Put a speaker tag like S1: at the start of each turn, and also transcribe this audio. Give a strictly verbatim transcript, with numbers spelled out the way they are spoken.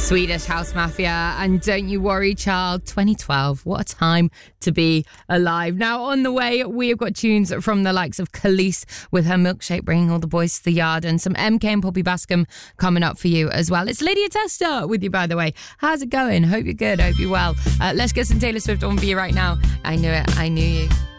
S1: Swedish House Mafia and Don't You Worry Child. Twenty twelve, what a time to be alive. Now on the way, we have got tunes from the likes of Khalees with her Milkshake, bringing all the boys to the yard, and some M K and Poppy Bascom coming up for you as well. It's Lydia Testa with you, by the way. How's it going? Hope you're good, hope you're well. Uh, let's get some Taylor Swift on for you right now. I knew it, I knew you.